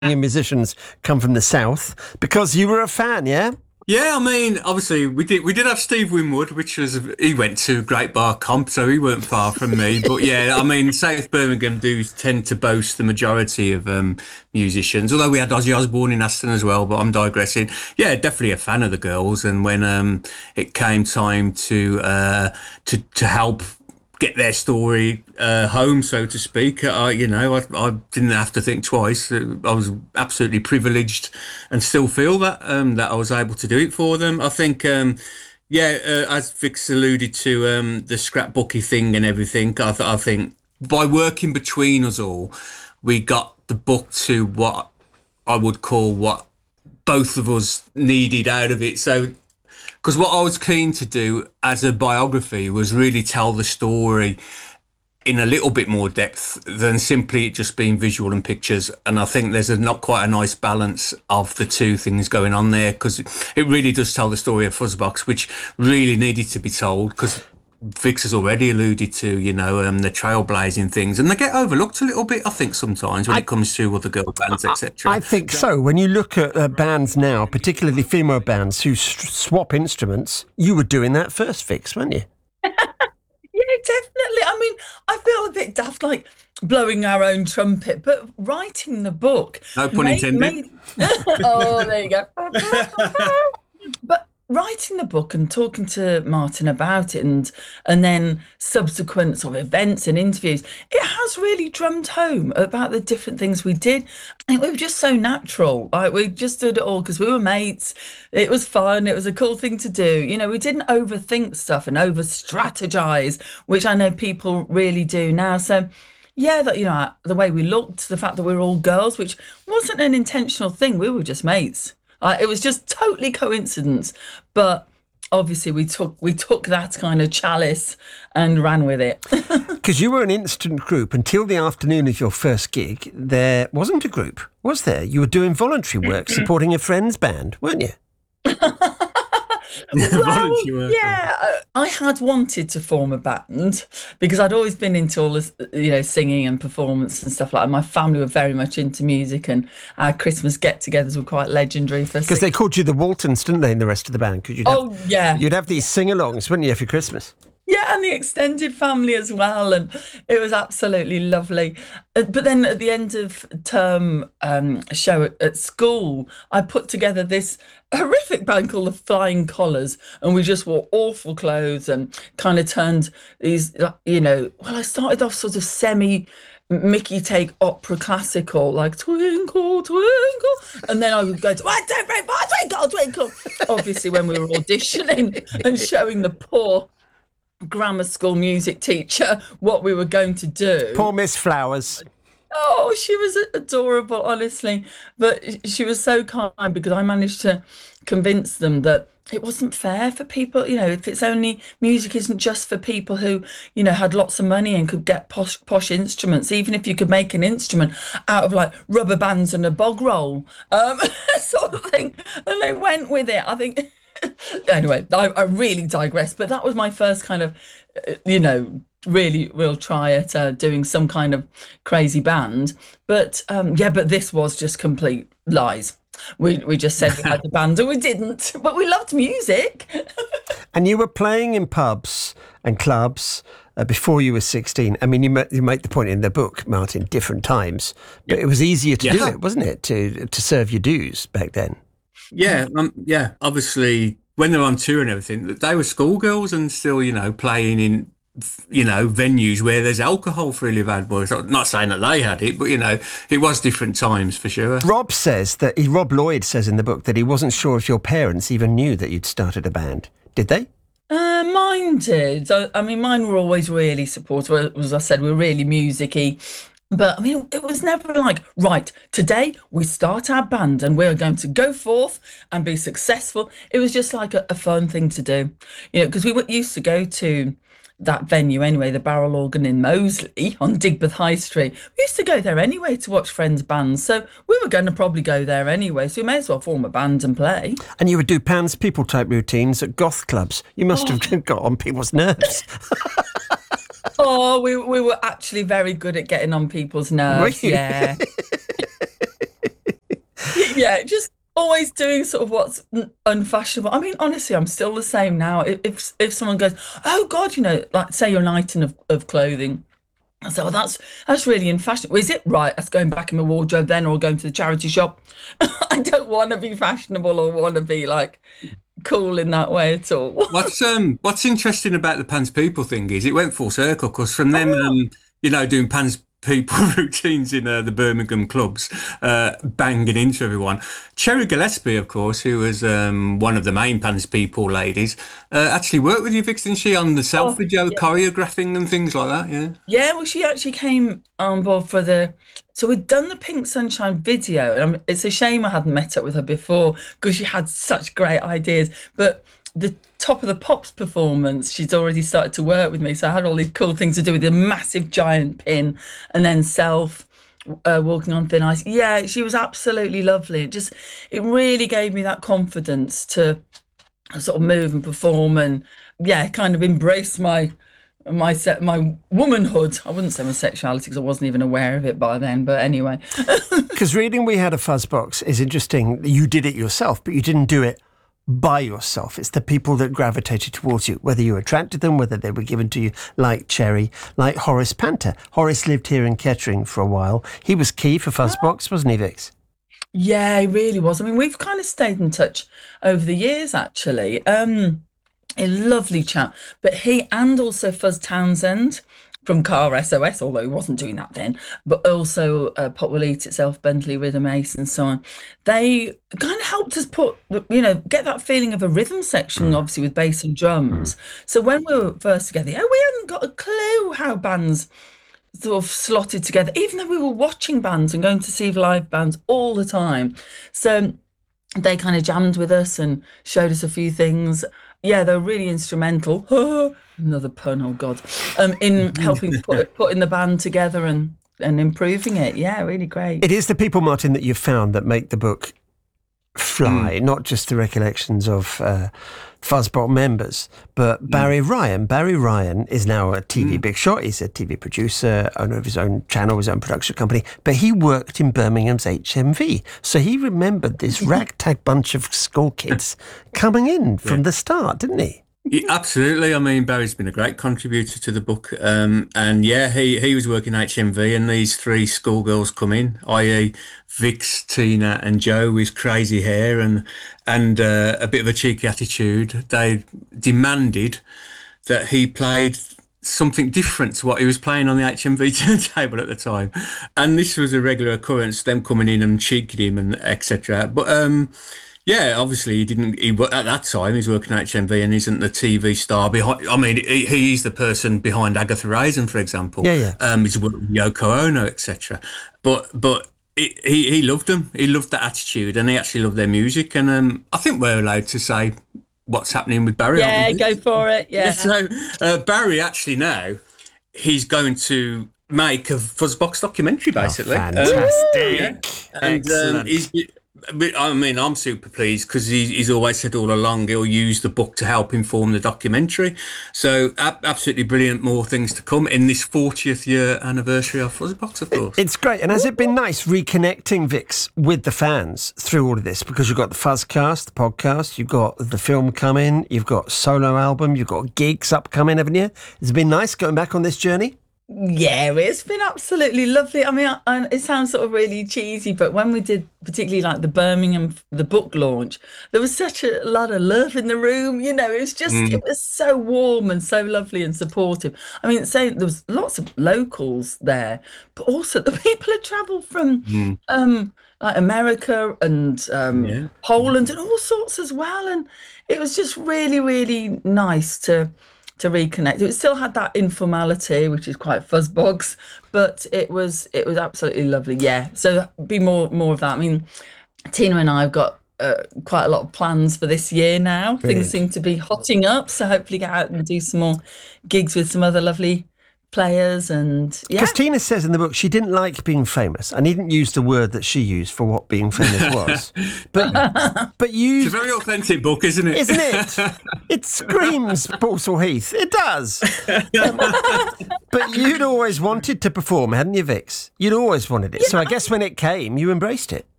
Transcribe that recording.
musicians come from the south because you were a fan, yeah? Yeah, I mean, obviously we did have Steve Winwood, which was he went to Great Bar Comp, so he weren't far from me. But yeah, I mean, South Birmingham do tend to boast the majority of musicians. Although we had Ozzy Osbourne in Aston as well, but I'm digressing. Yeah, definitely a fan of the girls. And when it came time to help get their story home, so to speak. I didn't have to think twice. I was absolutely privileged, and still feel that I was able to do it for them. I think, as Vic's alluded to, the scrapbooky thing and everything. I think by working between us all, we got the book to what I would call what both of us needed out of it. So because what I was keen to do as a biography was really tell the story in a little bit more depth than simply it just being visual and pictures. And I think there's not quite a nice balance of the two things going on there, because it really does tell the story of Fuzzbox, which really needed to be told, because Vix has already alluded to, the trailblazing things, and they get overlooked a little bit, I think, sometimes when it comes to other girl bands, etc. I think so. When you look at bands now, particularly female bands who swap instruments, you were doing that first, Vix, weren't you? Yeah, definitely. I mean, I feel a bit daft, like blowing our own trumpet, but writing the book. No pun intended. Oh, there you go. But writing the book and talking to Martin about it, and then subsequent sort of events and interviews, it has really drummed home about the different things we did. I think we were just so natural. Like, we just did it all because we were mates. It was fun. It was a cool thing to do. We didn't overthink stuff and over strategize, which I know people really do now. So yeah, that, the way we looked, the fact that we were all girls, which wasn't an intentional thing. We were just mates. It was just totally coincidence, but obviously we took that kind of chalice and ran with it. Because you were an instant group until the afternoon of your first gig. There wasn't a group, was there? You were doing voluntary work, supporting a friend's band, weren't you? Well, yeah, I had wanted to form a band because I'd always been into all this, singing and performance and stuff like that. My family were very much into music, and our Christmas get-togethers were quite legendary for. Because they called you the Waltons, didn't they, in the rest of the band? Yeah. You'd have these sing-alongs, wouldn't you, for Christmas? Yeah, and the extended family as well, and it was absolutely lovely. But then at the end of term show at school, I put together this horrific band called the Flying Collars, and we just wore awful clothes and kind of turned these, I started off sort of semi Mickey take opera classical, like Twinkle, Twinkle, and then I would go to 1, 2, 3, 4, Twinkle, Twinkle. Obviously, when we were auditioning and showing the poor grammar school music teacher what we were going to do. Poor Miss Flowers. Oh, she was adorable, honestly. But she was so kind, because I managed to convince them that it wasn't fair for people, if it's only music isn't just for people who, had lots of money and could get posh instruments, even if you could make an instrument out of like rubber bands and a bog roll, sort of thing. And they went with it, I think. Anyway, I really digress, but that was my first kind of, really real try at doing some kind of crazy band. But but this was just complete lies. We just said we had the band and we didn't, but we loved music. And you were playing in pubs and clubs before you were 16. I mean, you make the point in the book, Martin, different times, but it was easier to do it, wasn't it, to serve your dues back then? Yeah, obviously, when they're on tour and everything, they were schoolgirls and still, playing in, venues where there's alcohol freely available. Not saying that they had it, but, it was different times for sure. Rob Lloyd says in the book that he wasn't sure if your parents even knew that you'd started a band. Did they? Mine did. I mean, mine were always really supportive. As I said, we were really music-y. But I mean, it was never like, right, today we start our band and we're going to go forth and be successful. It was just like a fun thing to do, because we used to go to that venue anyway, the Barrel Organ in Moseley on Digbeth High Street. We used to go there anyway to watch friends' bands. So we were going to probably go there anyway. So we may as well form a band and play. And you would do Pans People type routines at goth clubs. You must have got on people's nerves. Oh, we were actually very good at getting on people's nerves. Yeah. Yeah, just always doing sort of what's unfashionable. I mean, honestly, I'm still the same now. If someone goes, oh God, like say you're an item of clothing. I said, well, that's really in fashion. Well, is it right? That's going back in my wardrobe then, or going to the charity shop. I don't want to be fashionable or want to be like cool in that way at all. What's interesting about the Pans People thing is it went full circle because from them, doing Pans People routines in the Birmingham clubs, banging into everyone. Cherry Gillespie, of course, who was one of the main Pans People ladies, actually worked with you, Vix, didn't she, on the self video choreographing and things like that? Yeah. Yeah, well, she actually came on board so we'd done the Pink Sunshine video, and it's a shame I hadn't met up with her before because she had such great ideas. But the Top of the Pops performance, she'd already started to work with me, so I had all these cool things to do with the massive giant pin, and then self walking on thin ice. Yeah, she was absolutely lovely. It really gave me that confidence to sort of move and perform, and kind of embrace my womanhood. I wouldn't say my sexuality because I wasn't even aware of it by then, but anyway. Because reading We Had a Fuzzbox is interesting. You did it yourself, but you didn't do it by yourself. It's the people that gravitated towards you, whether you attracted them, whether they were given to you, like Cherry, like Horace Panter. Horace lived here in Kettering for a while. He was key for Fuzzbox, wasn't he, Vix? Yeah, he really was. I mean, we've kind of stayed in touch over the years, actually. A lovely chap, but he and also Fuzz Townsend from Car SOS, although he wasn't doing that then, but also Pop Will Eat Itself, Bentley Rhythm Ace and so on. They kind of helped us get that feeling of a rhythm section, obviously with bass and drums. So when we were first together, we hadn't got a clue how bands sort of slotted together, even though we were watching bands and going to see live bands all the time. So they kind of jammed with us and showed us a few things. Yeah, they're really instrumental. Another pun, oh God. In helping putting the band together and improving it. Yeah, really great. It is the people, Martin, that you've found that make the book fly, not just the recollections of Fuzzbox members, but Barry Ryan. Barry Ryan is now a TV big shot. He's a TV producer, owner of his own channel, his own production company, but he worked in Birmingham's HMV. So he remembered this ragtag bunch of school kids coming in from the start, didn't he? Yeah, absolutely. I mean, Barry's been a great contributor to the book. And he was working HMV and these three schoolgirls come in, i.e. Vix, Tina and Jo with crazy hair and a bit of a cheeky attitude. They demanded that he played something different to what he was playing on the HMV turntable at the time. And this was a regular occurrence, them coming in and cheeking him and etc. But yeah, obviously he didn't. At that time, he's working at HMV and isn't the TV star behind. I mean, he's the person behind Agatha Raisin, for example. Yeah. He's worked with Yoko Ono, etc. But he loved them. He loved that attitude, and he actually loved their music. And I think we're allowed to say what's happening with Barry. Yeah, go for it. Yeah. So Barry actually now he's going to make a Fuzzbox documentary, basically. Oh, fantastic! And I mean, I'm super pleased because he's always said all along he'll use the book to help inform the documentary. So absolutely brilliant. More things to come in this 40th year anniversary of Fuzzbox, of course. It's great. And has it been nice reconnecting, Vix, with the fans through all of this? Because you've got the Fuzzcast, the podcast, you've got the film coming, you've got solo album, you've got gigs upcoming, haven't you? Has it been nice going back on this journey? Yeah, it's been absolutely lovely. I mean, it sounds sort of really cheesy, but when we did particularly like the book launch, there was such a lot of love in the room. It was just, it was so warm and so lovely and supportive. I mean, there was lots of locals there, but also the people had travelled from like America and Poland and all sorts as well. And it was just really, really nice to reconnect. It still had that informality, which is quite Fuzzbox, but it was absolutely lovely. Yeah, so be more of that. I mean, Tina and I have got quite a lot of plans for this year now. Brilliant. Things seem to be hotting up, so hopefully get out and do some more gigs with some other lovely players. And because Tina says in the book she didn't like being famous. I needn't use the word that she used for what being famous was, but you. It's a very authentic book, isn't it? Isn't it? It screams Balsall Heath. It does. But you'd always wanted to perform, hadn't you, Vix? You'd always wanted it. So I guess when it came, you embraced it.